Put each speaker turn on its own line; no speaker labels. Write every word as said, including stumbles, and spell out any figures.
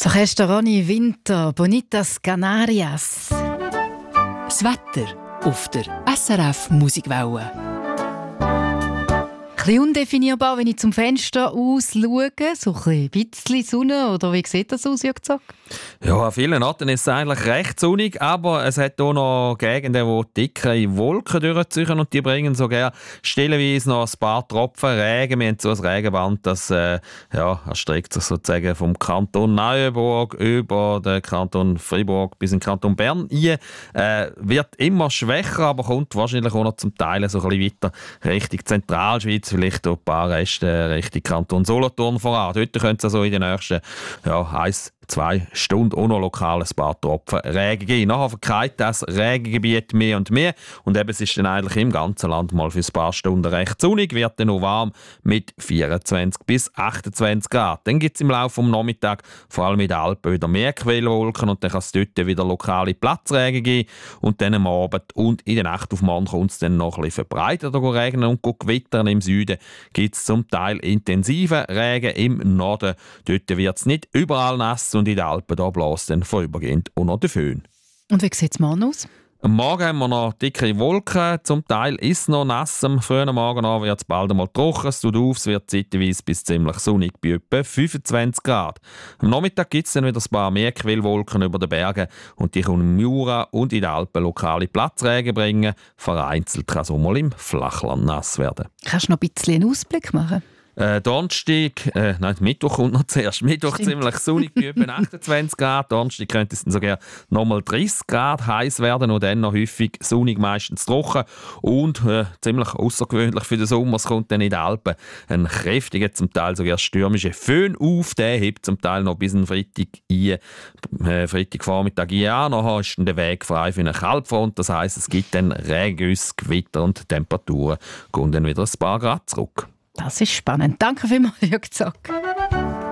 Zuerst Ronny Winter, Bonitas Canarias.
Das Wetter auf der S R F Musikwelle.
Ein bisschen undefinierbar, wenn ich zum Fenster aus schaue. So ein bisschen Sonne, oder wie sieht das aus, Jörg Zack?
Ja, an vielen Orten ist es eigentlich recht sonnig, aber es hat auch noch Gegenden, wo dicke Wolken durchziehen und die bringen sogar stellenweise noch ein paar Tropfen Regen. Wir haben so ein Regenband, das äh, ja, erstreckt sich sozusagen vom Kanton Neuenburg über den Kanton Freiburg bis in den Kanton Bern rein. Äh, wird immer schwächer, aber kommt wahrscheinlich auch noch zum Teil so ein bisschen weiter Richtung Zentralschweiz, vielleicht auch ein paar Reste Richtung Kanton Solothurn voran. Dort könnte es also in den nächsten ja, eins, zwei Stunden auch noch lokal ein paar Tropfen Regen geben. Nachher verkeilt das Regengebiet mehr und mehr und eben es ist dann eigentlich im ganzen Land mal für ein paar Stunden recht sonnig, wird dann noch warm mit vierundzwanzig bis achtundzwanzig Grad. Dann gibt es im Laufe des Nachmittags vor allem in den Alpen wieder mehr Quellwolken und dann kann es dort wieder lokale Platzregen geben und dann am Abend und in der Nacht auf morgen kommt es dann noch ein bisschen verbreiteter regnen und gewittern. Im Süden gibt es zum Teil intensiven Regen, im Norden dort wird es nicht überall nass und in den Alpen da bläst dann vorübergehend auch noch der Föhn.
Und wie sieht es morgen aus?
Am Morgen haben wir noch dicke Wolken, zum Teil ist es noch nass. Am frühen Morgen an wird es bald einmal trocken, es tut auf, es wird zeitweise bis ziemlich sonnig bei etwa fünfundzwanzig Grad. Am Nachmittag gibt es dann wieder ein paar mehr Quellwolken über den Bergen und die können im Jura und in den Alpen lokale Platzregen bringen. Vereinzelt kann es auch mal im Flachland nass werden.
Kannst du noch ein bisschen einen Ausblick machen?
Äh, Donnerstag, äh, nein, Mittwoch kommt noch zuerst. Mittwoch
Stimmt.
ziemlich sonnig, bei etwa achtundzwanzig Grad. Donnerstag könnte es dann sogar nochmal dreißig Grad heiß werden und dann noch häufig sonnig, meistens trocken. Und äh, ziemlich außergewöhnlich für den Sommer, es kommt dann in den Alpen ein kräftiger, zum Teil sogar stürmischer Föhn auf. Der hebt zum Teil noch bis in Freitag ein, äh, Freitagvormittag ein an. Nachher ist dann der Weg frei für eine Kaltfront. Das heisst, es gibt dann Regengüsse, Gewitter und Temperaturen gehen dann wieder ein paar Grad zurück.
Das ist spannend. Danke vielmals, Jörg Zack.